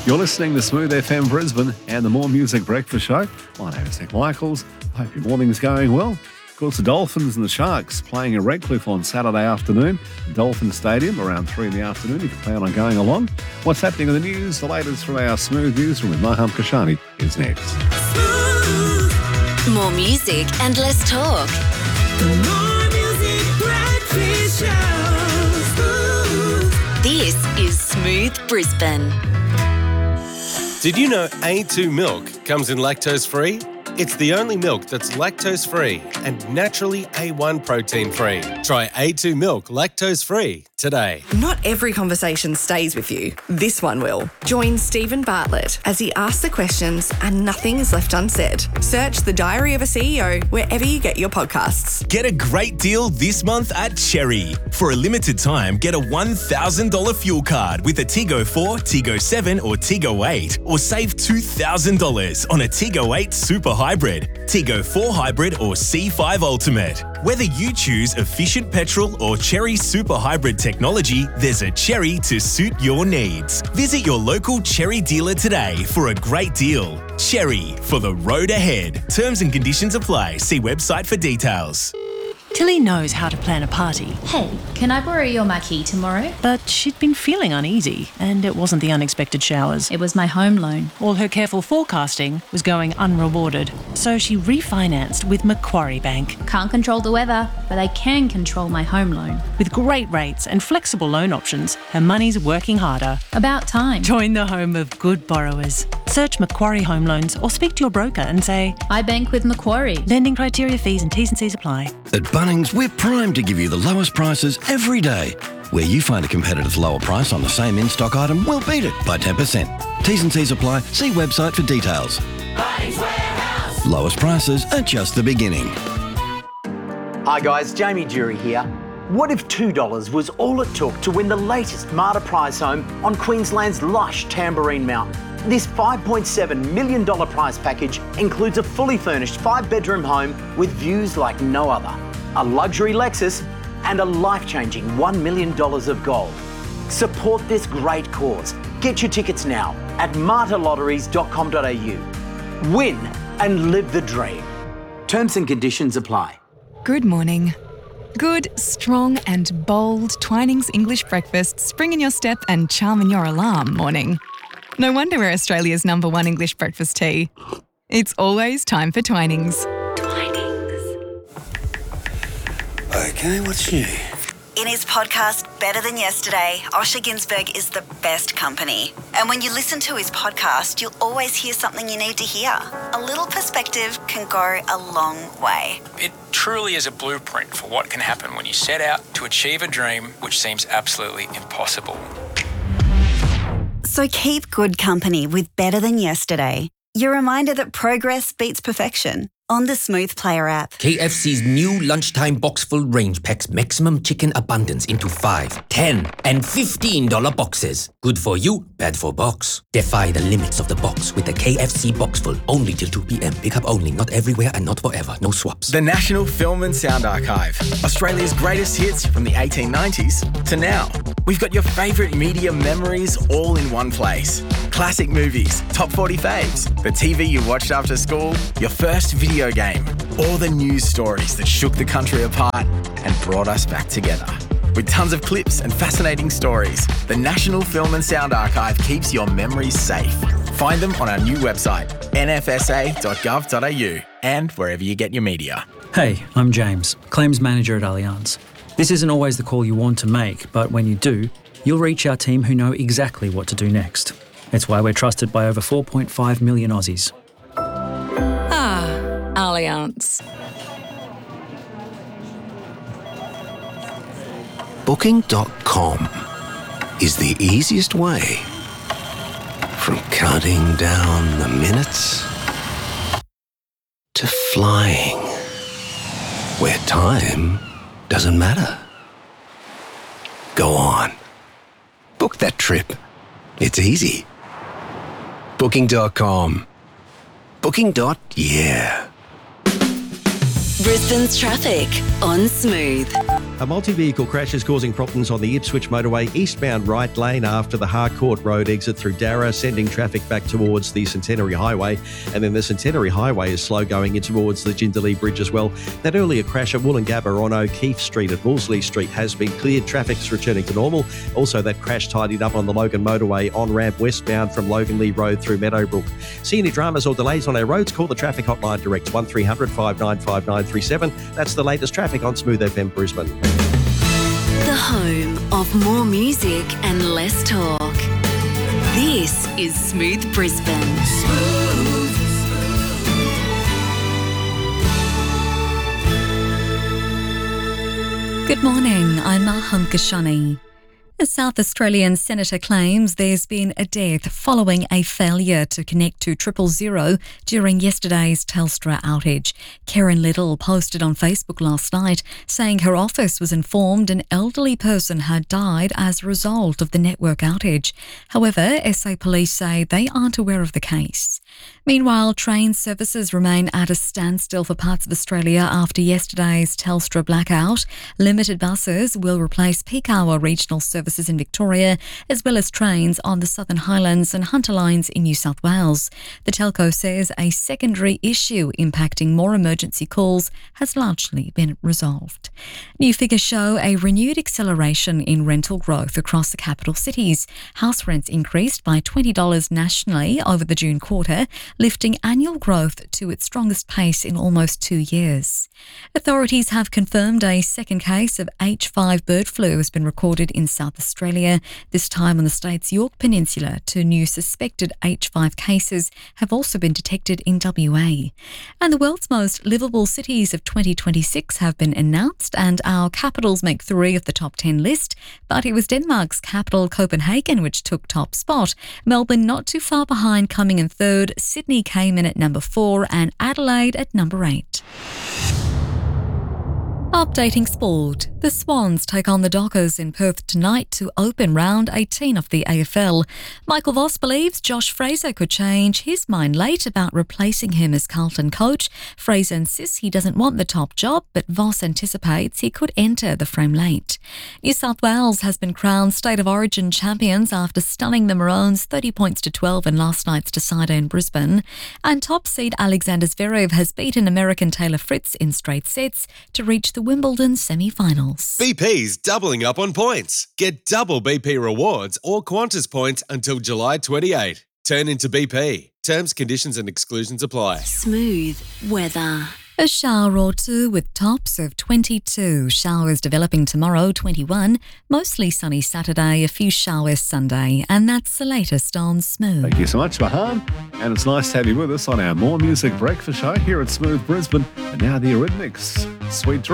You're listening to Smooth FM Brisbane and the More Music Breakfast Show. My name is Nick Michaels. I hope your morning's going well. Of course, the Dolphins and the Sharks playing at Redcliffe on Saturday afternoon. Dolphin Stadium around 3 in the afternoon if you plan on going along. What's happening in the news? The latest from our Smooth newsroom with Maham Kashani is next. More music and less talk. The More Music Breakfast Show. This is Smooth Brisbane. Did you know A2 milk comes in lactose-free? It's the only milk that's lactose-free and naturally A1 protein-free. Try A2 milk lactose-free today. Not every conversation stays with you. This one will. Join Stephen Bartlett as he asks the questions and nothing is left unsaid. Search The Diary of a CEO wherever you get your podcasts. Get a great deal this month at Cherry. For a limited time, get a $1,000 fuel card with a Tigo 4, Tigo 7 or Tigo 8, or save $2,000 on a Tigo 8 Super Hybrid, Tigo 4 Hybrid or C5 Ultimate. Whether you choose efficient petrol or Cherry Super Hybrid technology, there's a Cherry to suit your needs. Visit your local Cherry dealer today for a great deal. Cherry, for the road ahead. Terms and conditions apply. See website for details. Tilly knows how to plan a party. Hey, can I borrow your marquee tomorrow? But she'd been feeling uneasy, and it wasn't the unexpected showers. It was my home loan. All her careful forecasting was going unrewarded, so she refinanced with Macquarie Bank. Can't control the weather, but I can control my home loan. With great rates and flexible loan options, her money's working harder. About time. Join the home of good borrowers. Search Macquarie Home Loans or speak to your broker and say, I bank with Macquarie. Lending criteria, fees and T's and C's apply. At Bunnings, we're primed to give you the lowest prices every day. Where you find a competitive lower price on the same in-stock item, we'll beat it by 10%. T's and C's apply. See website for details. Bunnings Warehouse. Lowest prices are just the beginning. Hi guys, Jamie Jury here. What if $2 was all it took to win the latest Marta Prize home on Queensland's lush Tamborine Mountain? This $5.7 million prize package includes a fully furnished 5-bedroom home with views like no other, a luxury Lexus and a life-changing $1 million of gold. Support this great cause. Get your tickets now at martalotteries.com.au. Win and live the dream. Terms and conditions apply. Good morning. Good, strong and bold Twinings English breakfast spring in your step and charm in your alarm morning. No wonder we're Australia's #1 English breakfast tea. It's always time for Twinings. Twinings. Okay, what's new? In his podcast, Better Than Yesterday, Osher Günsberg is the best company. And when you listen to his podcast, you'll always hear something you need to hear. A little perspective can go a long way. It truly is a blueprint for what can happen when you set out to achieve a dream which seems absolutely impossible. So keep good company with Better Than Yesterday. Your reminder that progress beats perfection on the Smooth Player app. KFC's new lunchtime box-full range packs maximum chicken abundance into $5, $10, and $15 boxes. Good for you, bad for box. Defy the limits of the box with the KFC box-full. Only till 2 p.m. Pick up only, not everywhere and not forever. No swaps. The National Film and Sound Archive. Australia's greatest hits from the 1890s to now. We've got your favourite media memories all in one place. Classic movies, top 40 faves, the TV you watched after school, your first video game, all the news stories that shook the country apart and brought us back together. With tons of clips and fascinating stories, the National Film and Sound Archive keeps your memories safe. Find them on our new website, nfsa.gov.au, and wherever you get your media. Hey, I'm James, Claims Manager at Allianz. This isn't always the call you want to make, but when you do, you'll reach our team who know exactly what to do next. It's why we're trusted by over 4.5 million Aussies. Allianz. Booking.com is the easiest way from counting down the minutes to flying where time doesn't matter. Go on. Book that trip. It's easy. Booking.com. Booking.yeah. Brisbane's traffic on Smooth. A multi-vehicle crash is causing problems on the Ipswich motorway eastbound right lane after the Harcourt Road exit through Darra, sending traffic back towards the Centenary Highway. And then the Centenary Highway is slow going in towards the Jindalee Bridge as well. That earlier crash at Wollongabba on O'Keefe Street at Wolseley Street has been cleared. Traffic's returning to normal. Also, that crash tidied up on the Logan motorway on ramp westbound from Loganley Road through Meadowbrook. See any dramas or delays on our roads? Call the traffic hotline direct 1300 595 937. That's the latest traffic on Smooth FM Brisbane. The home of more music and less talk. This is Smooth Brisbane. Good morning, I'm Maham Kashani. A South Australian senator claims there's been a death following a failure to connect to 000 during yesterday's Telstra outage. Karen Little posted on Facebook last night saying her office was informed an elderly person had died as a result of the network outage. However, SA Police say they aren't aware of the case. Meanwhile, train services remain at a standstill for parts of Australia after yesterday's Telstra blackout. Limited buses will replace peak hour regional services in Victoria, as well as trains on the Southern Highlands and Hunter lines in New South Wales. The telco says a secondary issue impacting more emergency calls has largely been resolved. New figures show a renewed acceleration in rental growth across the capital cities. House rents increased by $20 nationally over the June quarter, lifting annual growth to its strongest pace in almost 2 years. Authorities have confirmed a second case of H5 bird flu has been recorded in South Australia, this time on the state's York Peninsula. 2 new suspected H5 cases have also been detected in WA. And the world's most livable cities of 2026 have been announced, and our capitals make 3 of the top 10 list, but it was Denmark's capital, Copenhagen, which took top spot. Melbourne not too far behind, coming in third. Sydney came in at number 4 and Adelaide at number 8. Updating sport. The Swans take on the Dockers in Perth tonight to open round 18 of the AFL. Michael Voss believes Josh Fraser could change his mind late about replacing him as Carlton coach. Fraser insists he doesn't want the top job, but Voss anticipates he could enter the frame late. New South Wales has been crowned State of Origin champions after stunning the Maroons 30 points to 12 in last night's decider in Brisbane. And top seed Alexander Zverev has beaten American Taylor Fritz in straight sets to reach the Wimbledon semi-finals. BP's doubling up on points. Get double BP rewards or Qantas points until July 28. Turn into BP. Terms, conditions and exclusions apply. Smooth weather. A shower or two with tops of 22. Showers developing tomorrow, 21. Mostly sunny Saturday, a few showers Sunday. And that's the latest on Smooth. Thank you so much, Mahan. And it's nice to have you with us on our More Music Breakfast show here at Smooth Brisbane. And now the Eurythmics. Sweet Dreams.